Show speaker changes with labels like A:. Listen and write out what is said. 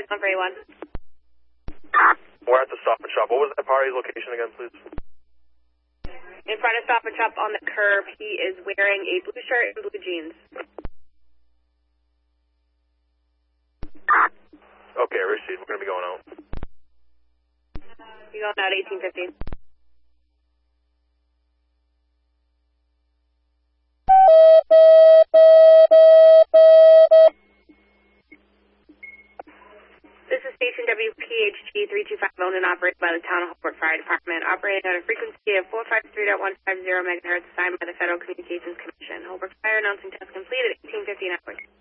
A: guys on for A1.
B: We're at the Stop and Shop. What was that party's location again, please?
A: In front of Stop and Shop on the curb, he is wearing a blue shirt and blue jeans.
B: Okay, received. We're going to be going out.
A: You're going out 1850. This is Station WPHG 325, owned and operated by the Town of Holbrook Fire Department, operating at a frequency of 453.150 megahertz, assigned by the Federal Communications Commission. Holbrook Fire announcing test completed at 1850 hours.